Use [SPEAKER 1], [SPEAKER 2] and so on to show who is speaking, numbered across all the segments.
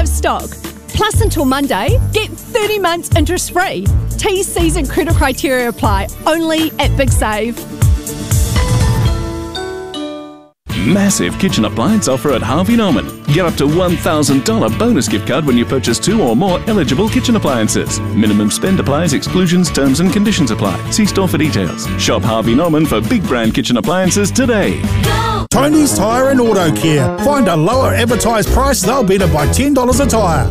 [SPEAKER 1] have stock. Plus, until Monday, get 30 months interest free. T's and credit criteria apply. Only at Big Save.
[SPEAKER 2] Massive kitchen appliance offer at Harvey Norman. Get up to $1,000 bonus gift card when you purchase 2 or more eligible kitchen appliances. Minimum spend applies, exclusions, terms and conditions apply. See store for details. Shop Harvey Norman for big brand kitchen appliances today.
[SPEAKER 3] Tony's Tyre and Auto Care. Find a lower advertised price, they'll beat it by $10 a tyre.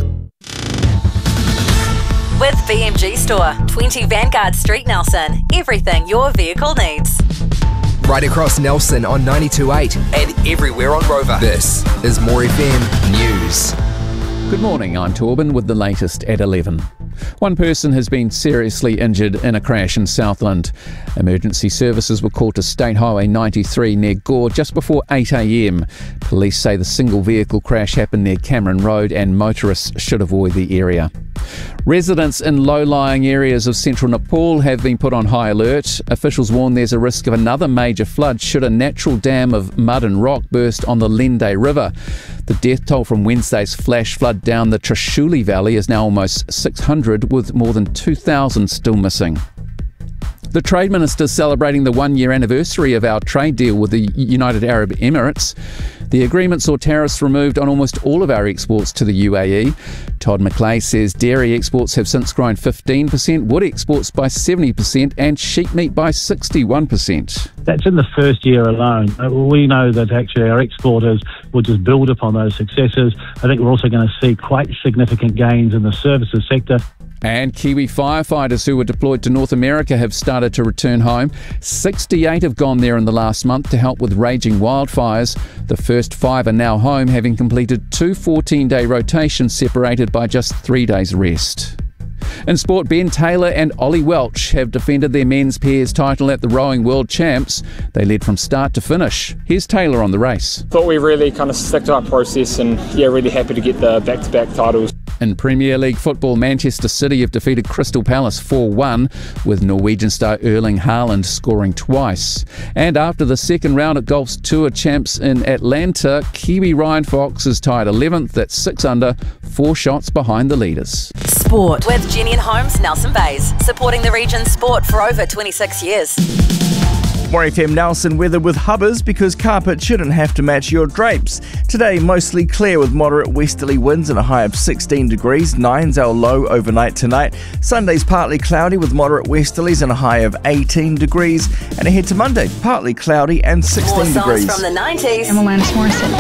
[SPEAKER 4] With BMG Store, 20 Vanguard Street, Nelson. Everything your vehicle needs.
[SPEAKER 5] Right across Nelson on 92.8 and everywhere on Rover. This is More FM News.
[SPEAKER 6] Good morning, I'm Torben with the latest at 11. One person has been seriously injured in a crash in Southland. Emergency services were called to State Highway 93 near Gore just before 8 a.m. Police say the single vehicle crash happened near Cameron Road and motorists should avoid the area. Residents in low-lying areas of central Nepal have been put on high alert. Officials warn there's a risk of another major flood should a natural dam of mud and rock burst on the Lende River. The death toll from Wednesday's flash flood down the Trishuli Valley is now almost 600, with more than 2,000 still missing. The Trade Minister is celebrating the one-year anniversary of our trade deal with the United Arab Emirates. The agreement saw tariffs removed on almost all of our exports to the UAE. Todd McClay says dairy exports have since grown 15%, wood exports by 70% and sheep meat by 61%.
[SPEAKER 7] That's in the first year alone. We know that actually our exporters will just build upon those successes. I think we're also going to see quite significant gains in the services sector.
[SPEAKER 6] And Kiwi firefighters who were deployed to North America have started to return home. 68 have gone there in the last month to help with raging wildfires. The first 5 are now home, having completed 2 14-day rotations separated by just 3 days rest. In sport, Ben Taylor and Ollie Welch have defended their men's pairs title at the Rowing World Champs. They led from start to finish. Here's Taylor on the race.
[SPEAKER 8] Thought we really kind of stuck to our process and really happy to get the back-to-back titles.
[SPEAKER 6] In Premier League football, Manchester City have defeated Crystal Palace 4-1, with Norwegian star Erling Haaland scoring twice. And after the second round at Golf's Tour Champs in Atlanta, Kiwi Ryan Fox is tied 11th at 6 under, 4 shots behind the leaders.
[SPEAKER 4] Sport with Jenny and Holmes, Nelson Bays, supporting the region's sport for over 26 years.
[SPEAKER 9] More FM Nelson weather with Hubbers, because carpet shouldn't have to match your drapes. Today, mostly clear with moderate westerly winds and a high of 16 degrees. 9's our low overnight tonight. Sunday's partly cloudy with moderate westerlies and a high of 18 degrees. And ahead to Monday, partly cloudy and 16
[SPEAKER 4] More songs
[SPEAKER 9] degrees.
[SPEAKER 4] from the 90s.
[SPEAKER 10] I'm Alanis Morissette.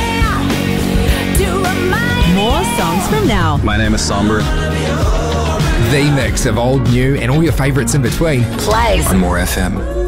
[SPEAKER 4] More songs from now.
[SPEAKER 11] My name is Somber.
[SPEAKER 5] The mix of old, new and all your favourites in between.
[SPEAKER 4] Plays
[SPEAKER 11] On More FM.